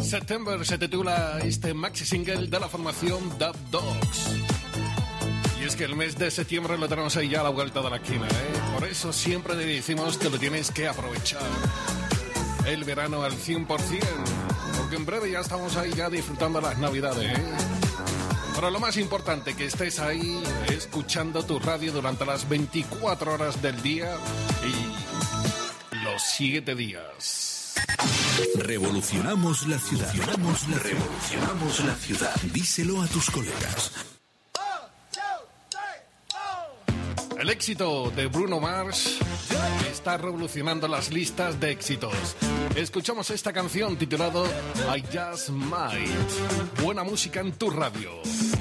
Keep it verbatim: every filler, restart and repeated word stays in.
September se titula este maxi single de la formación Dub Dogs. Y es que el mes de septiembre lo tenemos ahí ya a la vuelta de la esquina, ¿eh? Por eso siempre le decimos que lo tienes que aprovechar. El verano al cien por ciento, porque en breve ya estamos ahí ya disfrutando las navidades, ¿eh? Pero lo más importante, que estés ahí escuchando tu radio durante las veinticuatro horas del día y los siete días. Revolucionamos la ciudad. Revolucionamos la, revolucionamos la ciudad. Díselo a tus colegas. El éxito de Bruno Mars está revolucionando las listas de éxitos. Escuchamos esta canción titulada I Just Might. Buena música en tu radio.